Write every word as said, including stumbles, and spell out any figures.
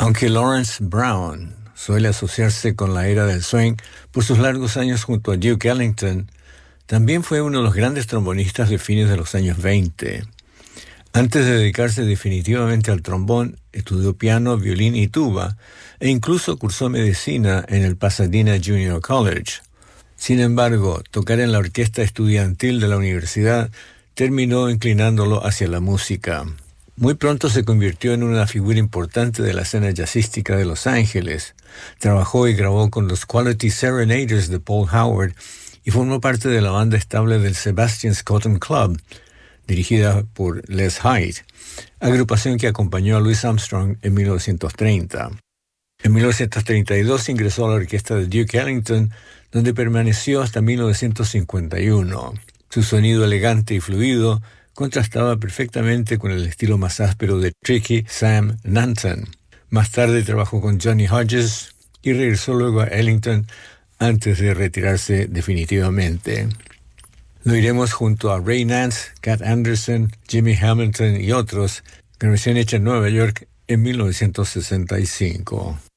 Aunque Lawrence Brown suele asociarse con la era del swing por sus largos años junto a Duke Ellington, también fue uno de los grandes trombonistas de fines de los años veinte. Antes de dedicarse definitivamente al trombón, estudió piano, violín y tuba, e incluso cursó medicina en el Pasadena Junior College. Sin embargo, tocar en la orquesta estudiantil de la universidad terminó inclinándolo hacia la música. Muy pronto se convirtió en una figura importante de la escena jazzística de Los Ángeles. Trabajó y grabó con los Quality Serenaders de Paul Howard y formó parte de la banda estable del Sebastian's Cotton Club, dirigida por Les Hyde, agrupación que acompañó a Louis Armstrong en mil novecientos treinta. En mil novecientos treinta y dos ingresó a la orquesta de Duke Ellington, donde permaneció hasta mil novecientos cincuenta y uno. Su sonido elegante y fluido contrastaba perfectamente con el estilo más áspero de Tricky Sam Nanton. Más tarde trabajó con Johnny Hodges y regresó luego a Ellington antes de retirarse definitivamente. Lo iremos junto a Ray Nance, Cat Anderson, Jimmy Hamilton y otros, grabación hecha en Nueva York en mil novecientos sesenta y cinco.